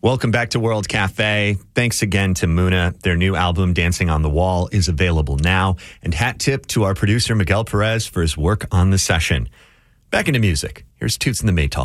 Welcome back to World Cafe. Thanks again to Muna. Their new album, Dancing on the Wall, is available now. And hat tip to our producer, Miguel Perez, for his work on the session. Back into music. Here's Toots and the Maytals.